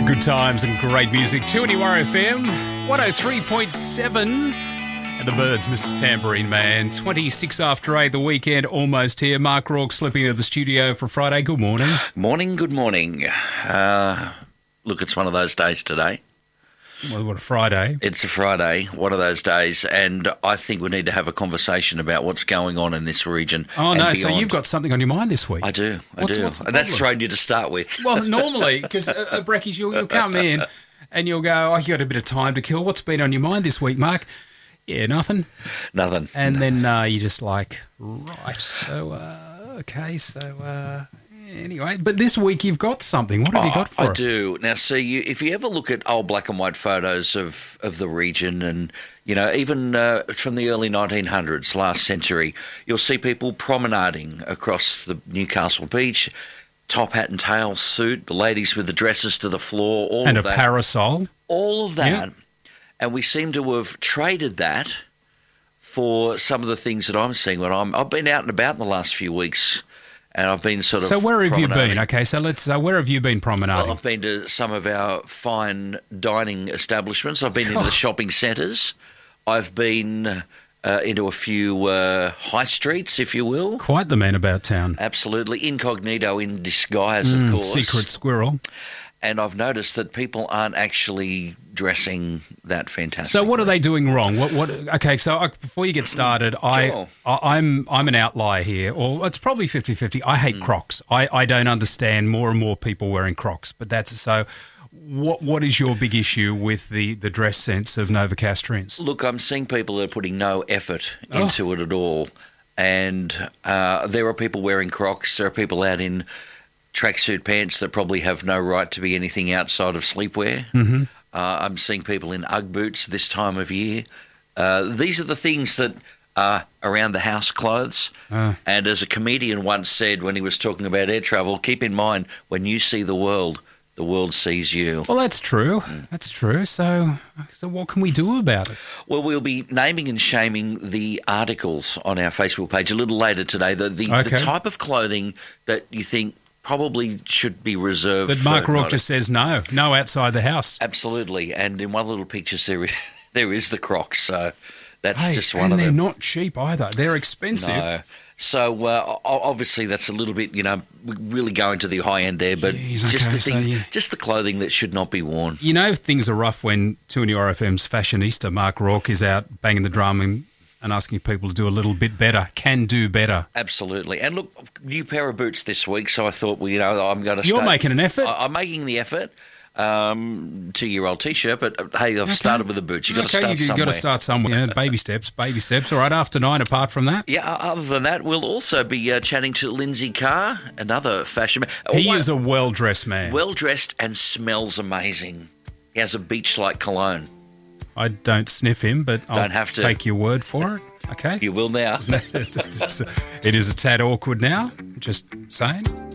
Good times and great music. 2NUR FM, 103.7. And the Birds, Mr. Tambourine Man. 26 after 8, the weekend almost here. Mark Rourke slipping into the studio for Friday. Good morning. Good morning. Look, it's one of those days today. Well, what a Friday. It's a Friday, one of those days, and I think we need to have a conversation about what's going on in this region. Oh, no, beyond. so you've got something on your mind this week. I do. What's the And that's thrown you to start with. Well, normally, because Brekkies, you'll come in and you'll go, oh, you got a bit of time to kill. What's been on your mind this week, Mark? Yeah, nothing. Nothing. And then you're just like, right, so, okay, so... Anyway, but this week you've got something. What have you got for us? I do. Now, see, if you ever look at old black and white photos of the region and, you know, even from the early 1900s, last century, you'll see people promenading across the Newcastle beach, top hat and tail suit, the ladies with the dresses to the floor, all and of that. And a parasol. All of that. Yeah. And we seem to have traded that for some of the things that I'm seeing when I've been out and about in the last few weeks. And I've been sort of So where have you promenading. been? Okay, so where have you been promenading? Well, I've been to some of our fine dining establishments. I've been into the shopping centres. I've been into a few high streets, if you will. Quite the man about town. Absolutely. Incognito in disguise, of course. Secret squirrel. And I've noticed that people aren't actually dressing that fantastic. So what are they doing wrong? What? Okay, so before you get started, Sure. I'm an outlier here, or it's probably 50-50. I hate Crocs. I don't understand more and more people wearing Crocs, but that's so. What is your big issue with the dress sense of Novocastrians? Look, I'm seeing people that are putting no effort into it at all, and there are people wearing Crocs. There are people out in tracksuit pants that probably have no right to be anything outside of sleepwear. Mm-hmm. I'm seeing people in Ugg boots this time of year. These are the things that are around the house clothes. And as a comedian once said when he was talking about air travel, keep in mind, when you see the world sees you. Well, that's true. That's true. So what can we do about it? Well, we'll be naming and shaming the articles on our Facebook page a little later today, the type of clothing that you think probably should be reserved. But Mark Rourke just says no outside the house. Absolutely, and in one little picture there is the Crocs, so that's just one of them. And they're not cheap either. They're expensive. No. So obviously that's a little bit, really going to the high end there, but just the clothing that should not be worn. You know, things are rough when 2NUR FM's fashionista Mark Rourke is out banging the drum and asking people to do a little bit better, can do better. Absolutely. And look, new pair of boots this week, so I thought, I'm going to You're making an effort. I'm making the effort. 2-year-old T-shirt, but hey, I've started with the boots. You've got to start somewhere. You've got to start somewhere. Yeah, baby steps. All right, after 9, apart from that. Yeah, other than that, we'll also be chatting to Lindsay Carr, another fashion man. He is a well-dressed man. Well-dressed and smells amazing. He has a beach-like cologne. I don't sniff him, but I'll take your word for it. Okay. You will now. It is a tad awkward now, just saying.